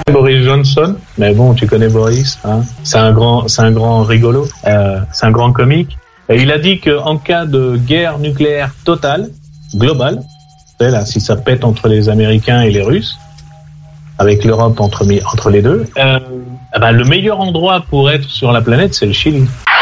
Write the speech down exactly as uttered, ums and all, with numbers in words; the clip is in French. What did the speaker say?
Boris Johnson, mais bon, tu connais Boris, hein. C'est un grand, c'est un grand rigolo, euh, c'est un grand comique. Et il a dit que en cas de guerre nucléaire totale, globale, c'est là, si ça pète entre les Américains et les Russes, avec l'Europe entre entre les deux, euh, eh ben, le meilleur endroit pour être sur la planète, c'est le Chili.